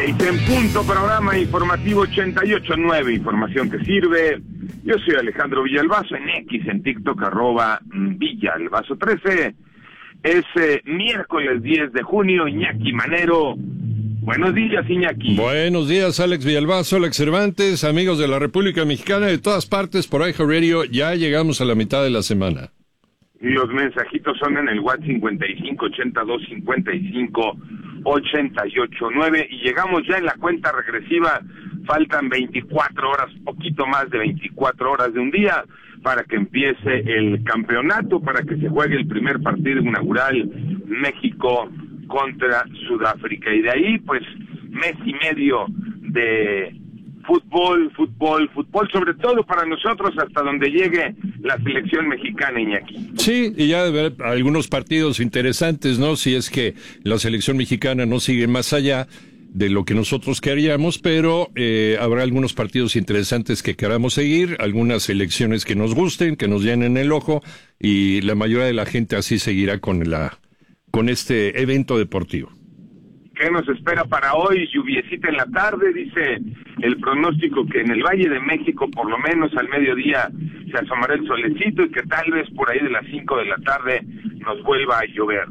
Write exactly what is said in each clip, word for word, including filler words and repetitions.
Seis en punto, programa informativo ochenta y ocho punto nueve, información que sirve. Yo soy Alejandro Villalbazo, en X, en TikTok, arroba Villalbazo trece. Es eh, miércoles diez de junio, Iñaki Manero. Buenos días, Iñaki. Buenos días, Alex Villalbazo, Alex Cervantes, amigos de la República Mexicana, de todas partes, por iHeartRadio. Ya llegamos a la mitad de la semana. Y los mensajitos son en el WhatsApp cincuenta y cinco ochenta y dos cincuenta y cinco ochenta y ocho nueve, y llegamos ya en la cuenta regresiva. Faltan veinticuatro horas, poquito más de veinticuatro horas de un día para que empiece el campeonato, para que se juegue el primer partido inaugural, México contra Sudáfrica. Y de ahí, pues, mes y medio de fútbol, fútbol, fútbol, sobre todo para nosotros, hasta donde llegue la selección mexicana, Iñaki. Sí, y ya de ver algunos partidos interesantes, ¿no? Si es que la selección mexicana no sigue más allá de lo que nosotros queríamos, pero eh, habrá algunos partidos interesantes que queramos seguir, algunas elecciones que nos gusten, que nos llenen el ojo, y la mayoría de la gente así seguirá con la con este evento deportivo. ¿Qué nos espera para hoy? Lluviecita en la tarde, dice el pronóstico, que en el Valle de México por lo menos al mediodía se asomará el solecito, y que tal vez por ahí de las cinco de la tarde nos vuelva a llover.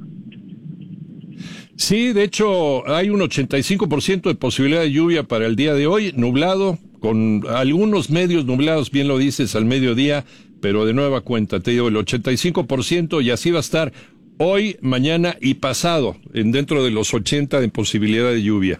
Sí, de hecho hay un ochenta y cinco por ciento de posibilidad de lluvia para el día de hoy, nublado, con algunos medios nublados, bien lo dices, al mediodía, pero de nueva cuenta, te digo, el ochenta y cinco por ciento, y así va a estar hoy, mañana y pasado, en dentro de los ochenta de posibilidad de lluvia.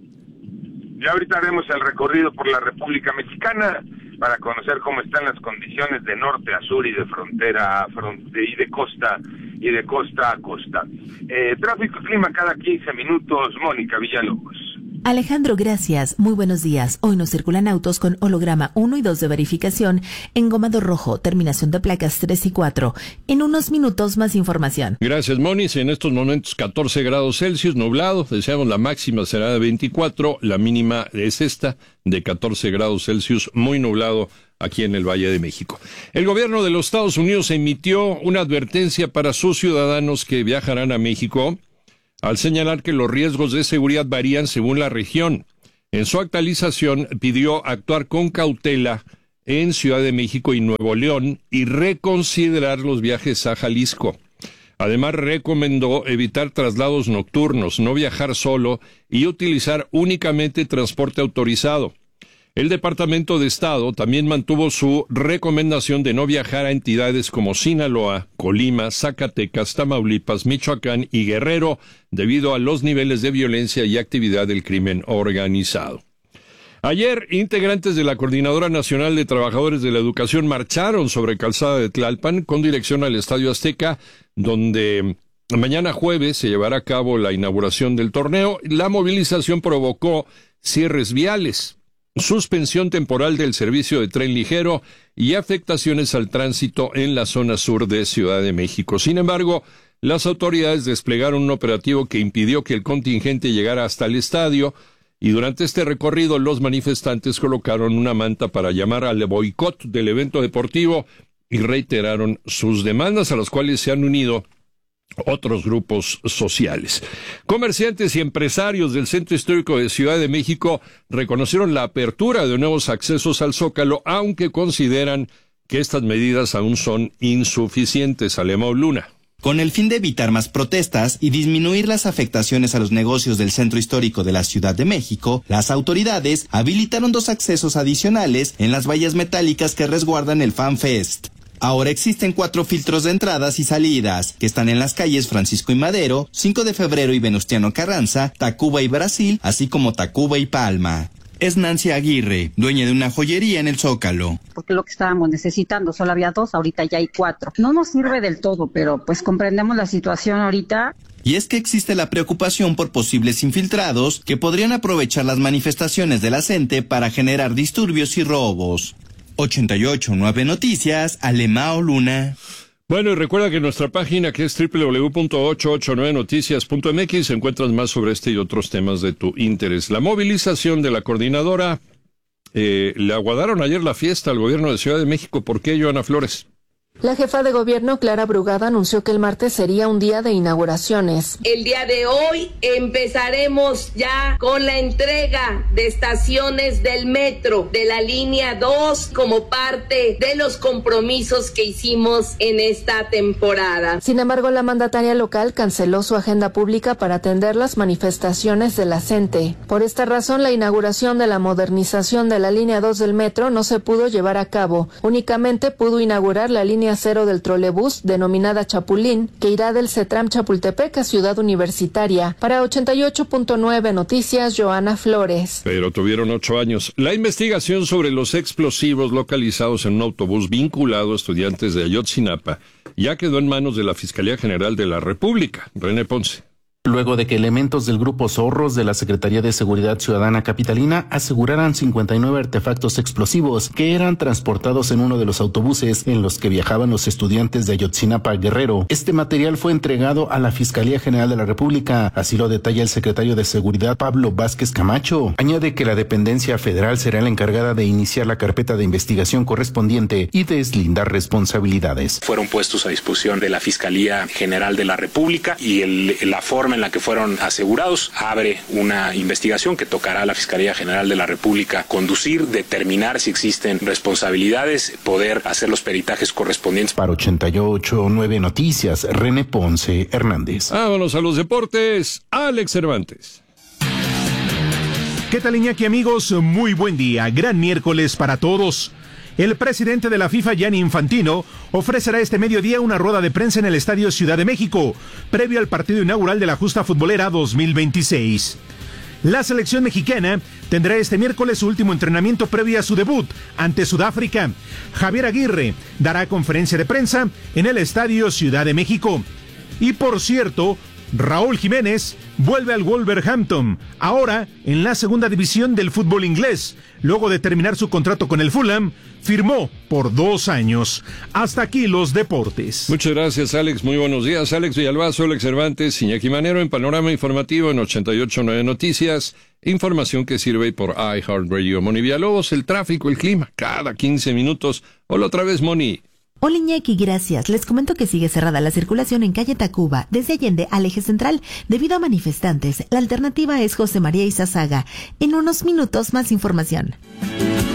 Ya ahorita haremos el recorrido por la República Mexicana para conocer cómo están las condiciones de norte a sur y de frontera a frontera y de costa y de costa a costa. Eh, tráfico y clima cada quince minutos, Mónica Villalobos. Alejandro, gracias. Muy buenos días. Hoy nos circulan autos con holograma uno y dos de verificación, engomado rojo, terminación de placas tres y cuatro. En unos minutos más información. Gracias, Monis. En estos momentos catorce grados Celsius, nublado. Deseamos la máxima será de veinticuatro, la mínima es esta, de catorce grados Celsius, muy nublado aquí en el Valle de México. El gobierno de los Estados Unidos emitió una advertencia para sus ciudadanos que viajarán a México, al señalar que los riesgos de seguridad varían según la región. En su actualización pidió actuar con cautela en Ciudad de México y Nuevo León y reconsiderar los viajes a Jalisco. Además, recomendó evitar traslados nocturnos, no viajar solo y utilizar únicamente transporte autorizado. El Departamento de Estado también mantuvo su recomendación de no viajar a entidades como Sinaloa, Colima, Zacatecas, Tamaulipas, Michoacán y Guerrero debido a los niveles de violencia y actividad del crimen organizado. Ayer, integrantes de la Coordinadora Nacional de Trabajadores de la Educación marcharon sobre Calzada de Tlalpan con dirección al Estadio Azteca, donde mañana jueves se llevará a cabo la inauguración del torneo. La movilización provocó cierres viales, suspensión temporal del servicio de tren ligero y afectaciones al tránsito en la zona sur de Ciudad de México. Sin embargo, las autoridades desplegaron un operativo que impidió que el contingente llegara hasta el estadio, y durante este recorrido los manifestantes colocaron una manta para llamar al boicot del evento deportivo y reiteraron sus demandas, a las cuales se han unido otros grupos sociales. Comerciantes y empresarios del Centro Histórico de Ciudad de México reconocieron la apertura de nuevos accesos al Zócalo, aunque consideran que estas medidas aún son insuficientes. Alemão Luna. Con el fin de evitar más protestas y disminuir las afectaciones a los negocios del Centro Histórico de la Ciudad de México, las autoridades habilitaron dos accesos adicionales en las vallas metálicas que resguardan el FanFest. Ahora existen cuatro filtros de entradas y salidas, que están en las calles Francisco y Madero, cinco de febrero y Venustiano Carranza, Tacuba y Brasil, así como Tacuba y Palma. Es Nancy Aguirre, dueña de una joyería en el Zócalo. Porque lo que estábamos necesitando, solo había dos, ahorita ya hay cuatro. No nos sirve del todo, pero pues comprendemos la situación ahorita. Y es que existe la preocupación por posibles infiltrados que podrían aprovechar las manifestaciones de la gente para generar disturbios y robos. ochenta y ocho punto nueve Noticias, Alemão Luna. Bueno, y recuerda que en nuestra página, que es doble u doble u doble u punto ochocientos ochenta y nueve noticias punto m x, encuentras más sobre este y otros temas de tu interés. La movilización de la coordinadora, eh, le aguardaron ayer la fiesta al gobierno de Ciudad de México. ¿Por qué, Joana Flores? La jefa de gobierno, Clara Brugada, anunció que el martes sería un día de inauguraciones. El día de hoy empezaremos ya con la entrega de estaciones del metro de la línea dos como parte de los compromisos que hicimos en esta temporada. Sin embargo, la mandataria local canceló su agenda pública para atender las manifestaciones de la CENTE. Por esta razón, la inauguración de la modernización de la línea dos del metro no se pudo llevar a cabo. Únicamente pudo inaugurar la línea cero del trolebús, denominada Chapulín, que irá del CETRAM Chapultepec a Ciudad Universitaria. Para ochenta y ocho punto nueve Noticias, Joana Flores. Pero tuvieron ocho años. La investigación sobre los explosivos localizados en un autobús vinculado a estudiantes de Ayotzinapa ya quedó en manos de la Fiscalía General de la República. René Ponce. Luego de que elementos del Grupo Zorros de la Secretaría de Seguridad Ciudadana Capitalina aseguraran cincuenta y nueve artefactos explosivos que eran transportados en uno de los autobuses en los que viajaban los estudiantes de Ayotzinapa, Guerrero. Este material fue entregado a la Fiscalía General de la República, así lo detalla el secretario de Seguridad, Pablo Vázquez Camacho. Añade que la dependencia federal será la encargada de iniciar la carpeta de investigación correspondiente y deslindar responsabilidades. Fueron puestos a disposición de la Fiscalía General de la República y el, la forma en la que fueron asegurados abre una investigación que tocará a la Fiscalía General de la República conducir, determinar si existen responsabilidades, poder hacer los peritajes correspondientes. Para ochenta y ocho punto nueve Noticias, René Ponce Hernández. Vámonos a los deportes, Alex Cervantes. ¿Qué tal, Iñaki, amigos? Muy buen día, gran miércoles para todos. El presidente de la FIFA, Gianni Infantino, ofrecerá este mediodía una rueda de prensa en el Estadio Ciudad de México, previo al partido inaugural de la Justa Futbolera dos mil veintiséis. La selección mexicana tendrá este miércoles su último entrenamiento previo a su debut ante Sudáfrica. Javier Aguirre dará conferencia de prensa en el Estadio Ciudad de México. Y por cierto, Raúl Jiménez vuelve al Wolverhampton, ahora en la segunda división del fútbol inglés. Luego de terminar su contrato con el Fulham, firmó por dos años. Hasta aquí los deportes. Muchas gracias, Alex. Muy buenos días. Alex Villalbazo, Alex Cervantes, Iñaki Manero en Panorama Informativo en ochenta y ocho punto nueve Noticias. Información que sirve por iHeartRadio. Moni Villalobos, el tráfico, el clima, cada quince minutos. Hola otra vez, Moni. Hola, Iñaki, gracias. Les comento que sigue cerrada la circulación en calle Tacuba, desde Allende al eje central, debido a manifestantes. La alternativa es José María Izazaga. En unos minutos más información.